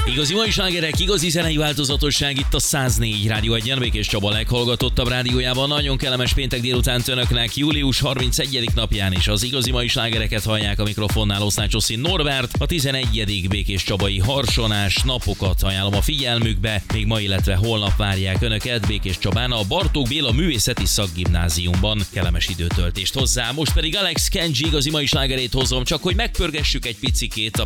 Igazi mai slágerek, igazi zenei változatosság itt a 104 Rádió 1-en, Békés Csaba leghallgatottabb rádiójában. Nagyon kellemes péntek délután önöknek, július 31. napján is az igazi mai slágereket hallják, a mikrofonnál Osztácsoszi Norbert. A 11. Békés Csabai harsonás napokat ajánlom a figyelmükbe, még ma, illetve holnap várják önöket Békés Csabán a Bartók Béla Művészeti Szakgimnáziumban. Kellemes időtöltést hozzá, most pedig Alex Kenji igazi mai slágerét hozom, csak hogy megpörgessük egy picikét a